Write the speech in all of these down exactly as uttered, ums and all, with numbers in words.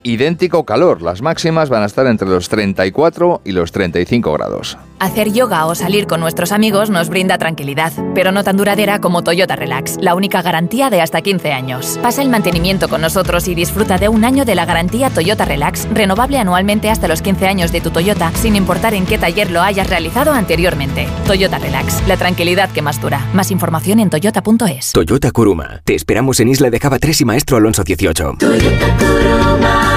idéntico calor. Las máximas van a estar entre los treinta y cuatro y los treinta y cinco grados. Hacer yoga o salir con nuestros amigos nos brinda tranquilidad, pero no tan duradera como Toyota Relax, la única garantía de hasta quince años. Pasa el mantenimiento con nosotros y disfruta de un año de la garantía Toyota Relax, renovable anualmente hasta los quince años de tu Toyota, sin importar en qué taller lo hayas realizado anteriormente. Toyota Relax, la tranquilidad que más dura. Más información en toyota punto es. Toyota Kuruma. Te esperamos en Isla de Java tres y Maestro Alonso dieciocho. Toyota Kuruma.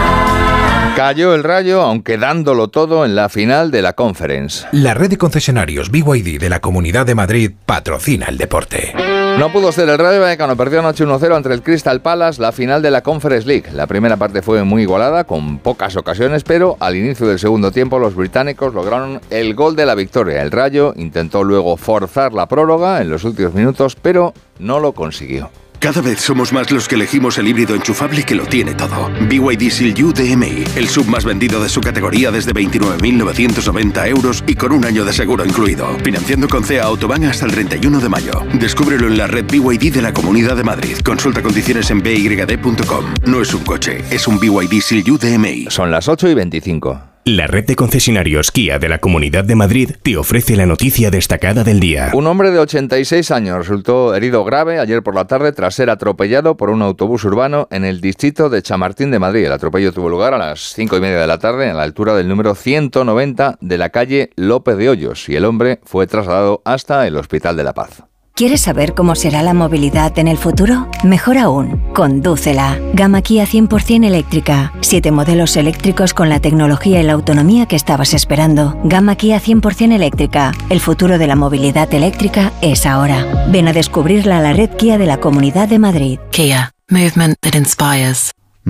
Cayó el Rayo, aunque dándolo todo en la final de la Conference. La red de concesionarios B Y D de la Comunidad de Madrid patrocina el deporte. No pudo ser el Rayo Vallecano, perdió anoche uno cero ante el Crystal Palace, la final de la Conference League. La primera parte fue muy igualada, con pocas ocasiones, pero al inicio del segundo tiempo los británicos lograron el gol de la victoria. El Rayo intentó luego forzar la prórroga en los últimos minutos, pero no lo consiguió. Cada vez somos más los que elegimos el híbrido enchufable que lo tiene todo. B Y D Seal U D M I, el sub más vendido de su categoría desde veintinueve mil novecientos noventa euros y con un año de seguro incluido. Financiando con C E A Autobahn hasta el treinta y uno de mayo. Descúbrelo en la red B Y D de la Comunidad de Madrid. Consulta condiciones en b y d punto com. No es un coche, es un B Y D Seal U D M I. Son las ocho y veinticinco. La red de concesionarios Kia de la Comunidad de Madrid te ofrece la noticia destacada del día. Un hombre de ochenta y seis años resultó herido grave ayer por la tarde tras ser atropellado por un autobús urbano en el distrito de Chamartín de Madrid. El atropello tuvo lugar a las cinco y media de la tarde en la altura del número ciento noventa de la calle López de Hoyos y el hombre fue trasladado hasta el Hospital de la Paz. ¿Quieres saber cómo será la movilidad en el futuro? Mejor aún, condúcela. Gama Kia cien por ciento eléctrica. Siete modelos eléctricos con la tecnología y la autonomía que estabas esperando. Gama Kia cien por ciento eléctrica. El futuro de la movilidad eléctrica es ahora. Ven a descubrirla a la red Kia de la Comunidad de Madrid. Kia. Movement that inspires.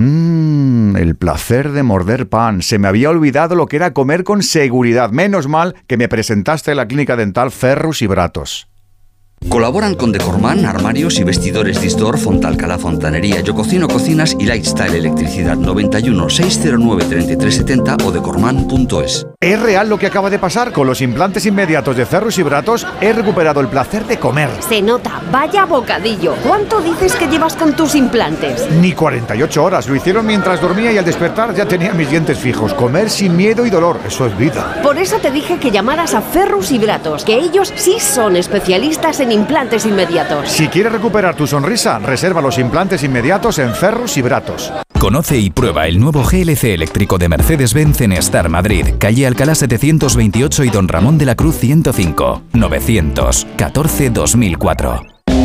Mmm, el placer de morder pan. Se me había olvidado lo que era comer con seguridad. Menos mal que me presentaste en la clínica dental Ferrus y Bratos. Colaboran con Decorman, Armarios y Vestidores Distor, Fontalcala Fontanería, Yo Cocino Cocinas y Lifestyle Electricidad. Noventa y uno, seiscientos nueve, treinta y tres setenta o decorman punto es. Es real lo que acaba de pasar. Con los implantes inmediatos de Ferrus y Bratos he recuperado el placer de comer. Se nota, vaya bocadillo. ¿Cuánto dices que llevas con tus implantes? Ni cuarenta y ocho horas. Lo hicieron mientras dormía y al despertar ya tenía mis dientes fijos. Comer sin miedo y dolor, eso es vida. Por eso te dije que llamaras a Ferrus y Bratos, que ellos sí son especialistas en implantes inmediatos. Si quieres recuperar tu sonrisa, reserva los implantes inmediatos en Ferrus y Bratos. Conoce y prueba el nuevo G L C eléctrico de Mercedes-Benz en Star Madrid, calle Alcalá setecientos veintiocho y Don Ramón de la Cruz ciento cinco, novecientos catorce dos mil cuatro.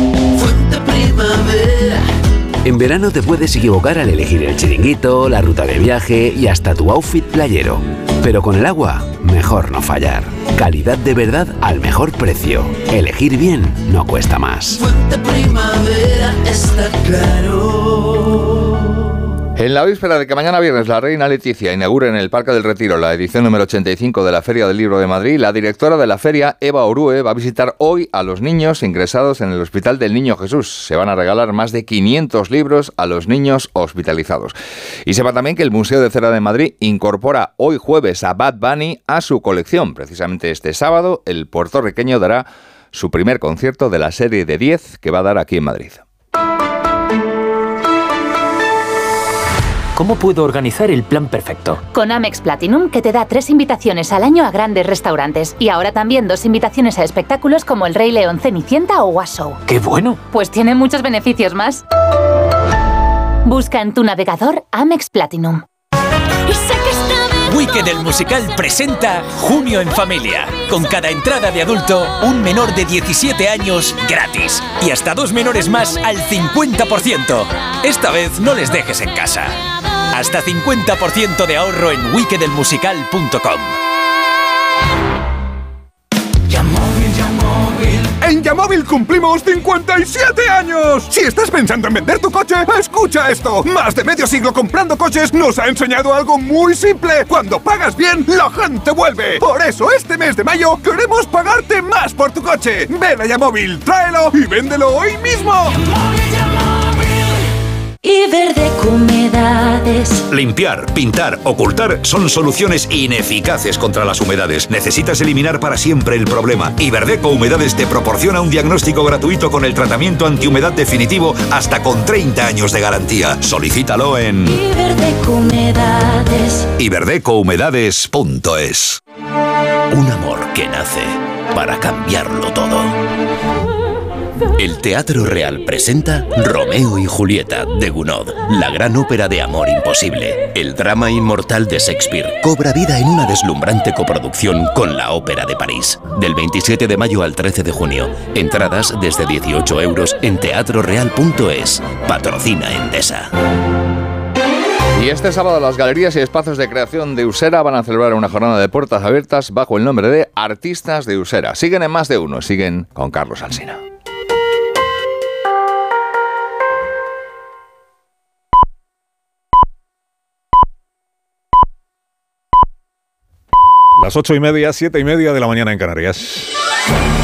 En verano te puedes equivocar al elegir el chiringuito, la ruta de viaje y hasta tu outfit playero. Pero con el agua, mejor no fallar. Calidad de verdad al mejor precio. Elegir bien no cuesta más. Fuente Primavera está claro. En la víspera de que mañana viernes la reina Leticia inaugure en el Parque del Retiro la edición número ochenta y cinco de la Feria del Libro de Madrid, la directora de la feria, Eva Orue, va a visitar hoy a los niños ingresados en el Hospital del Niño Jesús. Se van a regalar más de quinientos libros a los niños hospitalizados. Y sepa también que el Museo de Cera de Madrid incorpora hoy jueves a Bad Bunny a su colección. Precisamente este sábado el puertorriqueño dará su primer concierto de la serie de diez que va a dar aquí en Madrid. ¿Cómo puedo organizar el plan perfecto? Con Amex Platinum, que te da tres invitaciones al año a grandes restaurantes. Y ahora también dos invitaciones a espectáculos como El Rey León, Cenicienta o Was Show. ¡Qué bueno! Pues tiene muchos beneficios más. Busca en tu navegador Amex Platinum. Wicked el musical presenta Junio en Familia. Con cada entrada de adulto, un menor de diecisiete años gratis. Y hasta dos menores más al cincuenta por ciento. Esta vez no les dejes en casa. Hasta cincuenta por ciento de ahorro en wicked el musical punto com. En Yamóvil cumplimos cincuenta y siete años. Si estás pensando en vender tu coche, escucha esto. Más de medio siglo comprando coches nos ha enseñado algo muy simple. Cuando pagas bien, la gente vuelve. Por eso este mes de mayo queremos pagarte más por tu coche. Ven a Yamóvil, tráelo y véndelo hoy mismo. Iberdeco Humedades. Limpiar, pintar, ocultar son soluciones ineficaces contra las humedades. Necesitas eliminar para siempre el problema. Iberdeco Humedades te proporciona un diagnóstico gratuito con el tratamiento antihumedad definitivo hasta con treinta años de garantía. Solicítalo en Iberdeco Humedades. iberdeco humedades punto es. Un amor que nace para cambiarlo todo. El Teatro Real presenta Romeo y Julieta de Gounod, la gran ópera de amor imposible. El drama inmortal de Shakespeare cobra vida en una deslumbrante coproducción con la Ópera de París. Del veintisiete de mayo al trece de junio. Entradas desde dieciocho euros en teatro real punto es. Patrocina Endesa. Y este sábado las galerías y espacios de creación de Usera van a celebrar una jornada de puertas abiertas bajo el nombre de Artistas de Usera. Siguen en Más de Uno, siguen con Carlos Alsina. Las ocho y media, siete y media de la mañana en Canarias.